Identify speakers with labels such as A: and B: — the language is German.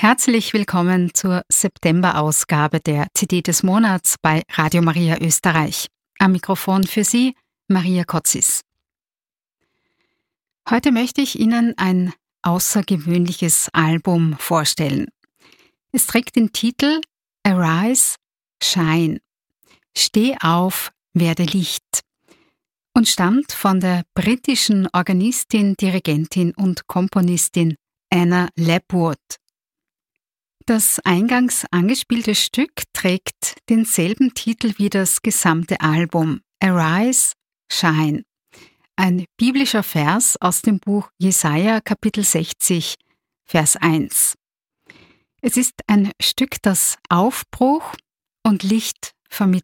A: Herzlich willkommen zur September-Ausgabe der CD des Monats bei Radio Maria Österreich. Am Mikrofon für Sie Maria Kotzis. Heute möchte ich Ihnen ein außergewöhnliches Album vorstellen. Es trägt den Titel Arise, Shine. Steh auf, werde Licht und stammt von der britischen Organistin, Dirigentin und Komponistin Anna Lapwood. Das eingangs angespielte Stück trägt denselben Titel wie das gesamte Album, Arise, Shine. Ein biblischer Vers aus dem Buch Jesaja, Kapitel 60, Vers 1. Es ist ein Stück, das Aufbruch und Licht vermittelt.